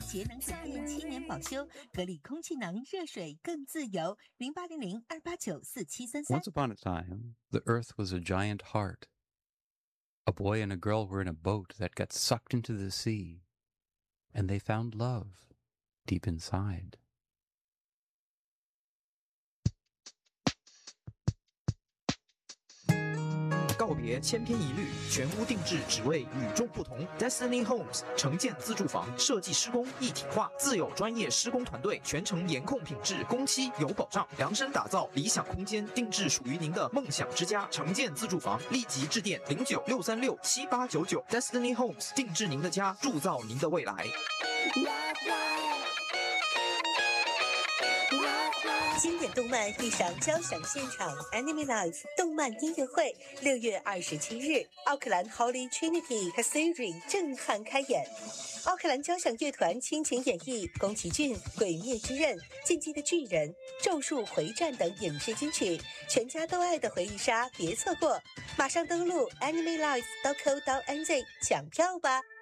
节能省电7年保修，隔离空气囊，热水更自由。0800-289-4733。 Once upon a time, the earth was a giant heart. A boy and a girl were in a boat that got sucked into the sea, and they found love deep inside. 告别千篇一律，全屋定制，只为与众不同。Destiny Homes 城建自住房设计施工一体化，自有专业施工团队，全程严控品质，工期有保障，量身打造理想空间，定制属于您的梦想之家。城建自住房，立即致电0963678899 Destiny Homes 定制您的家，铸造您的未来。 经典动漫遇上交响现场 Anime Live 动漫音乐会，6月27日，奥克兰 Holy Trinity Cathedral 震撼开演。奥克兰交响乐团倾情演绎宫崎骏《鬼灭之刃》、《进击的巨人》、《咒术回战》等影视金曲，全家都爱的回忆杀，别错过！马上登录 animelive.co.nz 抢票吧。